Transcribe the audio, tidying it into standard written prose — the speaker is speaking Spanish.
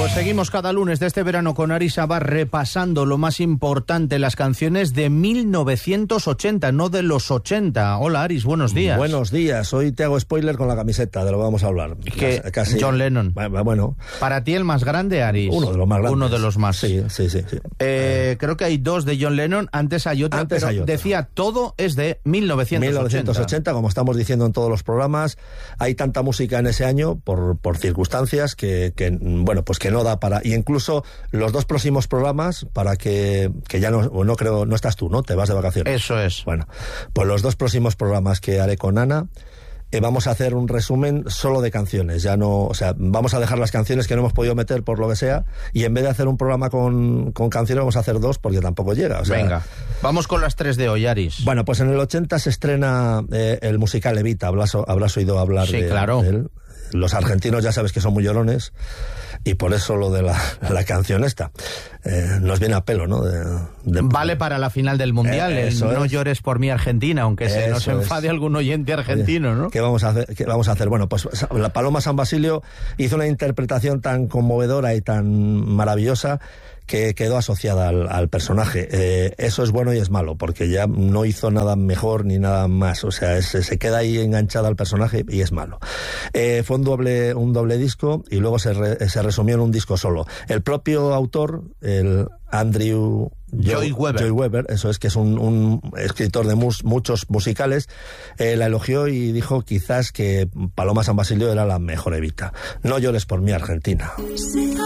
Pues seguimos cada lunes de este verano con Aris Sabah repasando lo más importante, las canciones de 1980, no de los 80. Hola Aris, buenos días. Buenos días, hoy te hago spoiler con la camiseta, de lo que vamos a hablar. Casi. John Lennon. Bueno. Para ti el más grande, Aris. Uno de los más grandes. Uno de los más. Sí. Creo que hay dos de John Lennon, antes hay otra, pero decía todo es de 1980. Como estamos diciendo en todos los programas, hay tanta música en ese año por circunstancias que bueno, pues que no da para, y incluso los dos próximos programas, para que ya no creo, no estás tú, ¿no? Te vas de vacaciones. Eso es. Bueno, pues los dos próximos programas que haré con Ana, vamos a hacer un resumen solo de canciones, ya no, o sea, vamos a dejar las canciones que no hemos podido meter por lo que sea, y en vez de hacer un programa con canciones vamos a hacer dos porque tampoco llega, o sea, venga, vamos con las tres de hoy, Aris. Bueno, pues en el 80 se estrena el musical Evita, habrás oído hablar de él. Los argentinos ya sabes que son muy llorones, y por eso lo de la canción esta nos viene a pelo, ¿no? Vale para la final del Mundial, no llores por mí Argentina, aunque se nos enfade algún oyente argentino, ¿no? ¿Qué vamos a hacer? Bueno, pues la Paloma San Basilio hizo una interpretación tan conmovedora y tan maravillosa que quedó asociada al personaje. Eso es bueno y es malo, porque ya no hizo nada mejor ni nada más, o sea, se queda ahí enganchada al personaje y es malo. Fue un doble disco, y luego se resumió en un disco solo. El propio autor, el Andrew Joy Weber, eso es, que es un escritor de muchos musicales, la elogió y dijo quizás que Paloma San Basilio era la mejor Evita. No llores por mí, Argentina.